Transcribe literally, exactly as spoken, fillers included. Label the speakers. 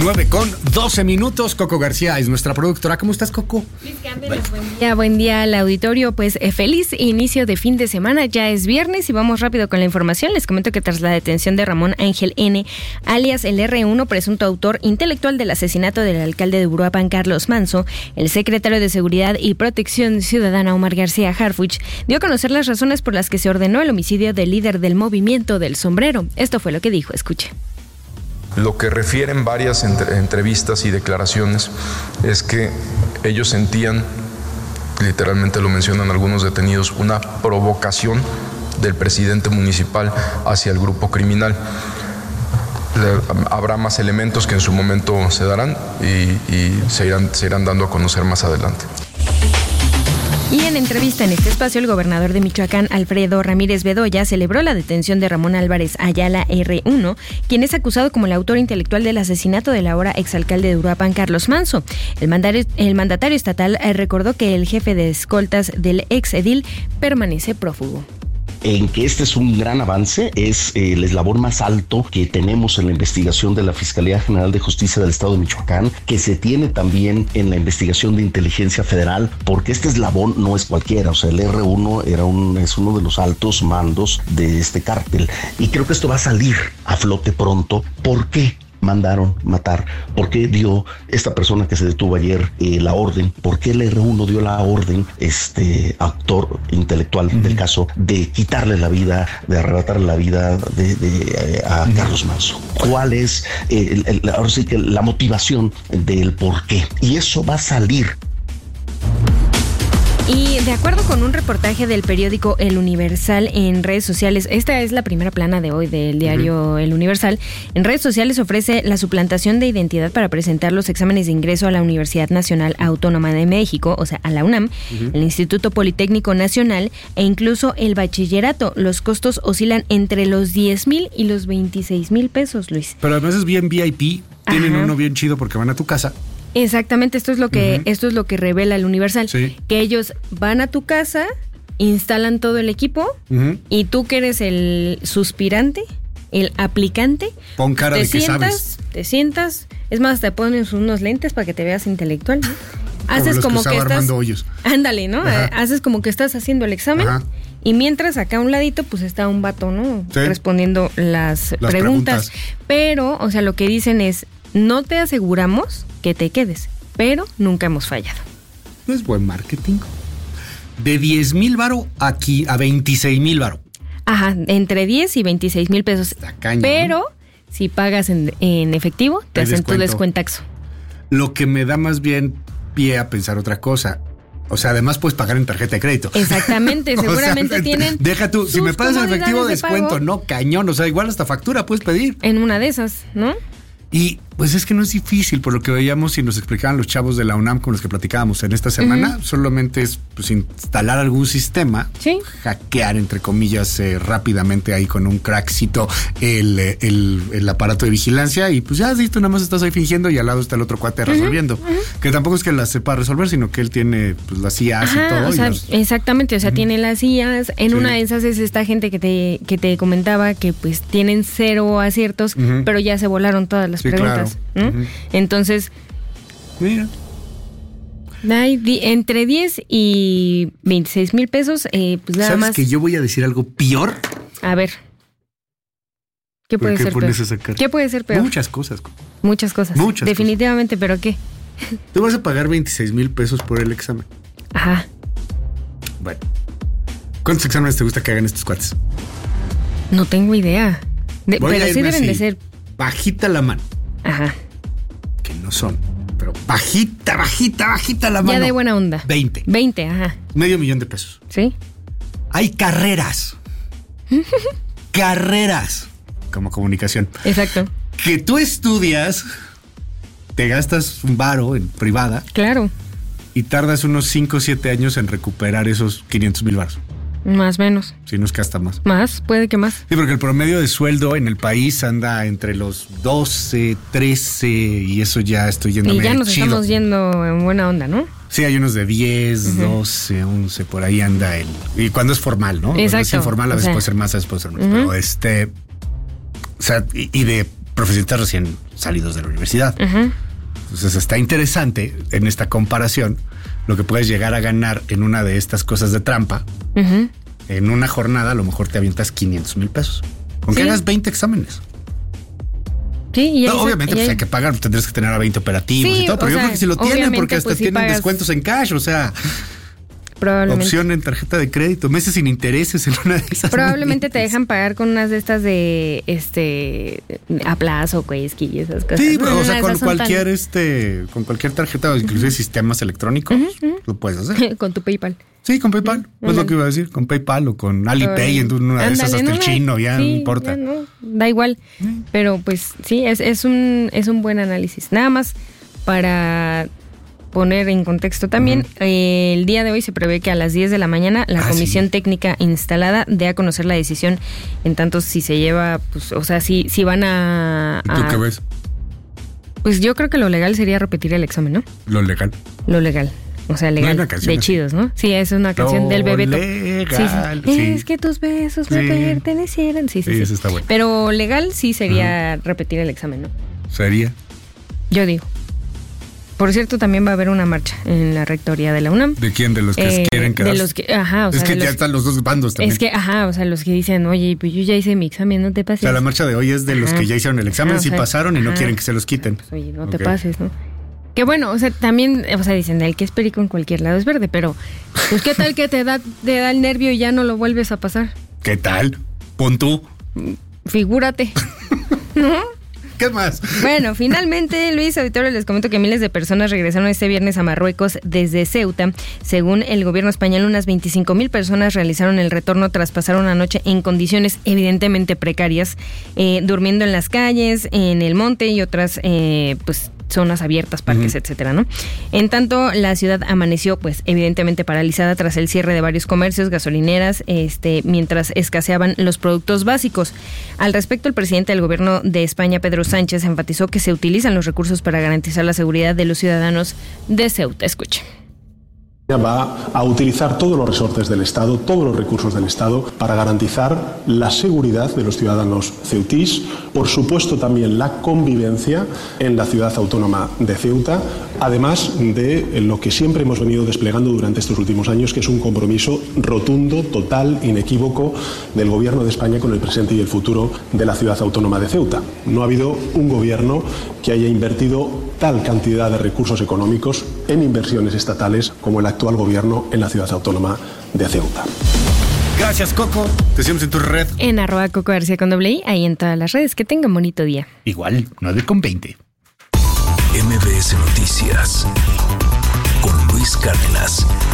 Speaker 1: nueve con doce minutos. Coco García es nuestra productora. ¿Cómo estás, Coco?
Speaker 2: Luis Campbell, buen día, buen día al auditorio. Pues eh, feliz inicio de fin de semana. Ya es viernes y vamos rápido con la información. Les comento que tras la detención de Ramón Ángel N., alias el erre uno, presunto autor intelectual del asesinato del alcalde de Uruapan, Carlos Manso, el secretario de Seguridad y Protección Ciudadana, Omar García Harfuch, dio a conocer las razones por las que se ordenó el homicidio del líder del movimiento del sombrero. Esto fue lo que dijo. Escuche.
Speaker 3: Lo que refieren varias entre, entrevistas y declaraciones es que ellos sentían, literalmente lo mencionan algunos detenidos, una provocación del presidente municipal hacia el grupo criminal. Le, habrá más elementos que en su momento se darán y, y se, irán, se irán dando a conocer más adelante.
Speaker 2: Y en entrevista en este espacio, el gobernador de Michoacán, Alfredo Ramírez Bedoya, celebró la detención de Ramón Álvarez Ayala erre uno, quien es acusado como el autor intelectual del asesinato del ahora exalcalde de Uruapan, Carlos Manso. El mandatario, el mandatario estatal recordó que el jefe de escoltas del exedil permanece prófugo.
Speaker 4: En que este es un gran avance, es el eslabón más alto que tenemos en la investigación de la Fiscalía General de Justicia del Estado de Michoacán, que se tiene también en la investigación de inteligencia federal, porque este eslabón no es cualquiera, o sea, el erre uno era un, es uno de los altos mandos de este cártel, y creo que esto va a salir a flote pronto. ¿Por qué mandaron matar? ¿Por qué dio esta persona que se detuvo ayer eh, la orden? ¿Por qué el erre uno dio la orden, este actor intelectual uh-huh. del caso, de quitarle la vida, de arrebatarle la vida de, de, eh, a uh-huh. Carlos Manso? ¿Cuál es eh, el, el, ahora sí que la motivación del por qué? Y eso va a salir.
Speaker 2: Y de acuerdo con un reportaje del periódico El Universal en redes sociales, esta es la primera plana de hoy del diario uh-huh. El Universal, en redes sociales ofrece la suplantación de identidad para presentar los exámenes de ingreso a la Universidad Nacional Autónoma de México, o sea, a la UNAM, uh-huh. el Instituto Politécnico Nacional e incluso el bachillerato. Los costos oscilan entre los diez mil y los veintiséis mil pesos, Luis.
Speaker 1: Pero además es bien ve i pe, tienen Ajá. uno bien chido porque van a tu casa.
Speaker 2: Exactamente, esto es lo que uh-huh. esto es lo que revela el Universal, sí. que ellos van a tu casa, instalan todo el equipo uh-huh. y tú que eres el suspirante, el aplicante,
Speaker 1: pon cara de que
Speaker 2: sientas,
Speaker 1: sabes.
Speaker 2: Te sientas, es más, te pones unos lentes para que te veas intelectual, ¿no? Haces como,
Speaker 1: como
Speaker 2: que, que
Speaker 1: estás
Speaker 2: ándale, ¿no? Ajá. Haces como que estás haciendo el examen. Ajá. Y mientras acá a un ladito, pues está un vato, ¿no? Sí. Respondiendo las, las preguntas. preguntas. Pero, o sea, lo que dicen es, no te aseguramos que te quedes, pero nunca hemos fallado.
Speaker 1: No es buen marketing. De diez mil varo aquí a veintiséis mil varo.
Speaker 2: Ajá, entre diez y veintiséis mil pesos. Está cañón. Pero si pagas en, en efectivo, te Hay hacen descuento. Tu descuentaxo.
Speaker 1: Lo que me da más bien pie a pensar otra cosa. O sea, además puedes pagar en tarjeta de crédito.
Speaker 2: Exactamente, seguramente sea, tienen.
Speaker 1: Deja tú, si me pagas en efectivo, de descuento, no, cañón. O sea, igual hasta factura puedes pedir.
Speaker 2: En una de esas, ¿no?
Speaker 1: Y pues es que no es difícil, por lo que veíamos y nos explicaban los chavos de la UNAM con los que platicábamos en esta semana, uh-huh. solamente es pues instalar algún sistema, ¿sí? hackear entre comillas eh, rápidamente ahí con un crackcito el, el, el aparato de vigilancia y pues ya, sí, tú nada más estás ahí fingiendo y al lado está el otro cuate uh-huh. resolviendo. Uh-huh. Que tampoco es que las sepa resolver, sino que él tiene pues las I As Ajá, y todo.
Speaker 2: O sea,
Speaker 1: y los...
Speaker 2: Exactamente, o sea, uh-huh. tiene las I As. En sí. una de esas es esta gente que te, que te comentaba que pues tienen cero aciertos, uh-huh. pero ya se volaron todas las sí, preguntas. Claro. ¿no? Uh-huh. Entonces,
Speaker 1: mira,
Speaker 2: hay di- entre diez y veintiséis mil pesos, eh, pues nada
Speaker 1: ¿Sabes
Speaker 2: más.
Speaker 1: ¿Sabes que yo voy a decir algo peor?
Speaker 2: A ver. ¿Qué puede
Speaker 1: qué
Speaker 2: ser
Speaker 1: pones
Speaker 2: peor?
Speaker 1: A sacar?
Speaker 2: ¿Qué puede ser peor?
Speaker 1: Muchas cosas.
Speaker 2: Muchas cosas.
Speaker 1: Muchas
Speaker 2: Definitivamente, cosas. ¿Pero qué?
Speaker 1: Tú vas a pagar veintiséis mil pesos por el examen.
Speaker 2: Ajá.
Speaker 1: Bueno. ¿Cuántos exámenes te gusta que hagan estos cuates?
Speaker 2: No tengo idea. De, pero sí deben así, de ser.
Speaker 1: Bajita la mano.
Speaker 2: Ajá.
Speaker 1: Que no son, pero bajita, bajita, bajita la mano.
Speaker 2: Ya de buena onda.
Speaker 1: veinte.
Speaker 2: veinte, ajá.
Speaker 1: Medio millón de pesos.
Speaker 2: Sí.
Speaker 1: Hay carreras. carreras. Como comunicación.
Speaker 2: Exacto.
Speaker 1: Que tú estudias, te gastas un varo en privada.
Speaker 2: Claro.
Speaker 1: Y tardas unos cinco o siete años en recuperar esos quinientos mil varos.
Speaker 2: Más o menos.
Speaker 1: Si no es que hasta más.
Speaker 2: Más, puede que más.
Speaker 1: Sí, porque el promedio de sueldo en el país anda entre los doce, trece y eso ya estoy yendo.
Speaker 2: Y ya nos
Speaker 1: chido.
Speaker 2: Estamos yendo en buena onda, ¿no?
Speaker 1: Sí, hay unos de diez, uh-huh. doce, once, por ahí anda el... Y cuando es formal, ¿no?
Speaker 2: Exacto.
Speaker 1: Cuando es informal a veces
Speaker 2: o sea,
Speaker 1: puede ser más, a veces puede ser menos.
Speaker 2: Uh-huh.
Speaker 1: Pero este... O sea, y, y de profesionistas recién salidos de la universidad. Uh-huh. Entonces está interesante en esta comparación lo que puedes llegar a ganar en una de estas cosas de trampa. Uh-huh. En una jornada a lo mejor te avientas quinientos mil pesos. Con que sí. hagas veinte exámenes.
Speaker 2: Sí, y
Speaker 1: no, obviamente y pues hay que pagar, tendrás que tener a veinte operativos sí, y todo, pero yo sea, creo que sí lo tienen porque hasta pues, si tienen pagas... descuentos en cash, o sea, opción en tarjeta de crédito, meses sin intereses en una de esas.
Speaker 2: Probablemente te dejan pagar con unas de estas de este a plazo, Quesky y esas cosas.
Speaker 1: Sí, pero, no, o sea, con cualquier tan... este, con cualquier tarjeta o inclusive uh-huh. sistemas electrónicos, uh-huh. lo puedes hacer.
Speaker 2: Con tu PayPal.
Speaker 1: Sí, con PayPal, uh-huh. es lo que iba a decir, con PayPal o con Alipay, en una de esas hasta no, el chino, ya sí, no importa.
Speaker 2: Ya no, da igual, uh-huh. pero pues sí, es, es un es un buen análisis. Nada más para poner en contexto también, uh-huh. eh, el día de hoy se prevé que a las diez de la mañana la ah, comisión sí. técnica instalada dé a conocer la decisión, en tanto si se lleva, pues, o sea, si, si van a...
Speaker 1: ¿Y tú
Speaker 2: a,
Speaker 1: qué ves?
Speaker 2: Pues yo creo que lo legal sería repetir el examen, ¿no?
Speaker 1: Lo legal.
Speaker 2: Lo legal. O sea, legal, no de chidos, ¿no? Sí, es una canción lo del Bebeto.
Speaker 1: Legal,
Speaker 2: sí, sí.
Speaker 1: Sí.
Speaker 2: Es que tus besos sí. me pertenecieran. Sí, sí,
Speaker 1: sí.
Speaker 2: sí.
Speaker 1: Eso está bueno.
Speaker 2: Pero legal sí sería uh-huh. repetir el examen, ¿no?
Speaker 1: ¿Sería?
Speaker 2: Yo digo. Por cierto, también va a haber una marcha en la rectoría de la UNAM.
Speaker 1: ¿De quién? ¿De los que eh, quieren quedar?
Speaker 2: De los que, ajá, o sea,
Speaker 1: es que
Speaker 2: ya
Speaker 1: los,
Speaker 2: están
Speaker 1: los dos bandos también.
Speaker 2: Es que, ajá, o sea, los que dicen, oye, pues yo ya hice mi examen, no te pases.
Speaker 1: O sea, la marcha de hoy es de ajá. los que ya hicieron el examen, ajá, sí o sea, pasaron y ajá. no quieren que se los quiten.
Speaker 2: Pues, oye, no okay. te pases, ¿no? Que bueno, o sea, también, o sea, dicen, el que es perico en cualquier lado es verde, pero pues qué tal que te da, te da el nervio y ya no lo vuelves a pasar.
Speaker 1: ¿Qué tal? Pon tú.
Speaker 2: Figúrate. ¿No?
Speaker 1: ¿Qué más?
Speaker 2: Bueno, finalmente, Luis Auditorio, les comento que miles de personas regresaron este viernes a Marruecos desde Ceuta. Según el gobierno español, unas veinticinco mil personas realizaron el retorno tras pasar una noche en condiciones evidentemente precarias, eh, durmiendo en las calles, en el monte y otras, eh, pues, zonas abiertas, parques, uh-huh. etcétera, ¿no? En tanto, la ciudad amaneció, pues, evidentemente paralizada tras el cierre de varios comercios, gasolineras, este, mientras escaseaban los productos básicos. Al respecto, el presidente del gobierno de España, Pedro Sánchez, enfatizó que se utilizan los recursos para garantizar la seguridad de los ciudadanos de Ceuta. Escuche.
Speaker 5: Va a utilizar todos los resortes del Estado, todos los recursos del Estado para garantizar la seguridad de los ciudadanos ceutís, por supuesto también la convivencia en la ciudad autónoma de Ceuta, además de lo que siempre hemos venido desplegando durante estos últimos años, que es un compromiso rotundo, total, inequívoco del Gobierno de España con el presente y el futuro de la ciudad autónoma de Ceuta. No ha habido un gobierno que haya invertido tal cantidad de recursos económicos en inversiones estatales como el actual gobierno en la ciudad autónoma de Ceuta.
Speaker 1: Gracias, Coco. Te seguimos en tu red.
Speaker 2: En arroba Coco García con doble I, ahí en todas las redes. Que tengan bonito día.
Speaker 1: Igual, nueve con veinte.
Speaker 6: M B S Noticias con Luis Cárdenas.